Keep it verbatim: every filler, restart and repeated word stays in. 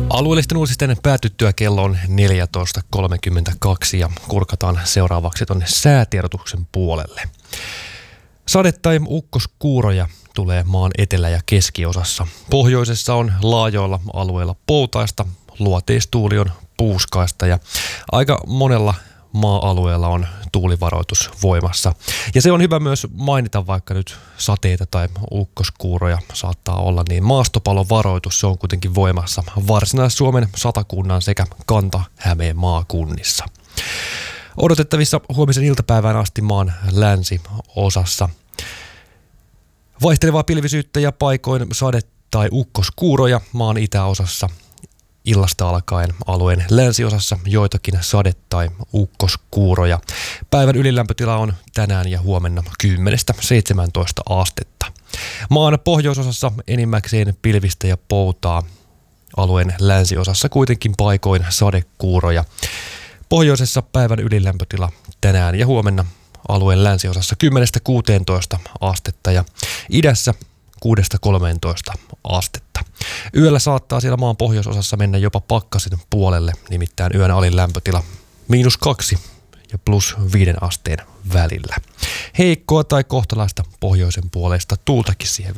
Alueellisten uutisten päätyttyä kello on neljätoista kolmekymmentäkaksi ja kurkataan seuraavaksi tuonne säätiedotuksen puolelle. Sade- tai ukkoskuuroja tulee maan etelä- ja keskiosassa. Pohjoisessa on laajoilla alueilla poutaista, luoteistuuli on puuskaista ja aika monella maa-alueella on tuulivaroitus voimassa. Ja se on hyvä myös mainita, vaikka nyt sateita tai ukkoskuuroja saattaa olla, niin maastopalovaroitus se on kuitenkin voimassa Varsinais-Suomen, Satakunnan sekä Kanta-Hämeen maakunnissa. Odotettavissa huomisen iltapäivään asti maan länsiosassa vaihtelevaa pilvisyyttä ja paikoin sade- tai ukkoskuuroja maan itäosassa. Illasta alkaen alueen länsiosassa joitakin sade- tai ukkoskuuroja. Päivän ylilämpötila on tänään ja huomenna kymmenestä seitsemääntoista astetta. Maan pohjoisosassa enimmäkseen pilvistä ja poutaa. Alueen länsiosassa kuitenkin paikoin sadekuuroja. Pohjoisessa päivän ylilämpötila tänään ja huomenna alueen länsiosassa kymmenestä kuuteentoista astetta ja idässä kuudesta kolmeentoista astetta. Yöllä saattaa siellä maan pohjoisosassa mennä jopa pakkasen puolelle, nimittäin yön alin lämpötila miinus kaksi ja plus viiden asteen välillä. Heikkoa tai kohtalaista pohjoisen puolesta tuultakin siihen